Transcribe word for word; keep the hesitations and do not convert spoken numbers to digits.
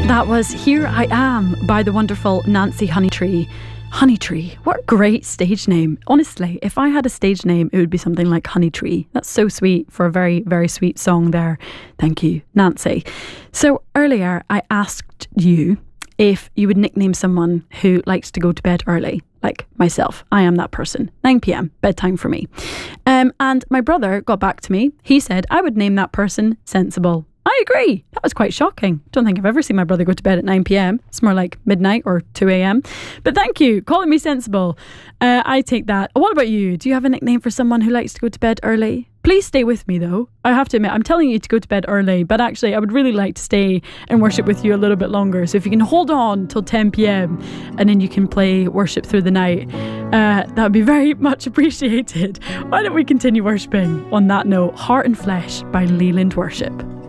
That was Here I Am by the wonderful Nancy Honeytree. Honeytree, what a great stage name. Honestly, if I had a stage name, it would be something like Honeytree. That's so sweet for a very, very sweet song there. Thank you, Nancy. So earlier I asked you if you would nickname someone who likes to go to bed early, like myself. I am that person. nine p.m, bedtime for me. Um, and my brother got back to me. He said I would name that person Sensible. I agree. That was quite shocking. Don't think I've ever seen my brother go to bed at nine p.m. It's more like midnight or two a.m. But thank you, calling me sensible. Uh, I take that. What about you? Do you have a nickname for someone who likes to go to bed early? Please stay with me though. I have to admit, I'm telling you to go to bed early, but actually I would really like to stay and worship with you a little bit longer. So if you can hold on till ten p.m. and then you can play worship through the night, uh, that would be very much appreciated. Why don't we continue worshipping on that note? Heart and Flesh by Leland Worship.